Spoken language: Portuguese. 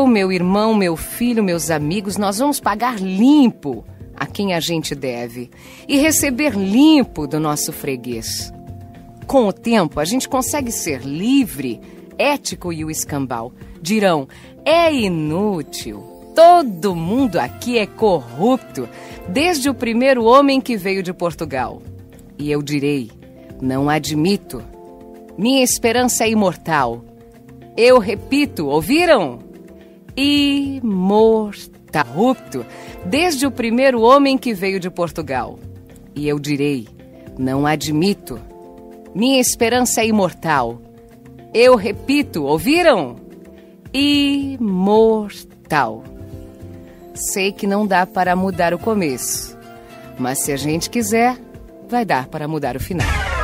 Eu, meu irmão, meu filho, meus amigos, nós vamos pagar limpo a quem a gente deve e receber limpo do nosso freguês. Com o tempo, a gente consegue ser livre, ético e o escambau. Dirão, é inútil. Todo mundo aqui é corrupto, desde o primeiro homem que veio de Portugal. E eu direi, não admito. Minha esperança é imortal. Eu repito, ouviram? Imortal. Corrupto, desde o primeiro homem que veio de Portugal. E eu direi, não admito. Minha esperança é imortal. Eu repito, ouviram? Imortal. Sei que não dá para mudar o começo, mas se a gente quiser, vai dar para mudar o final.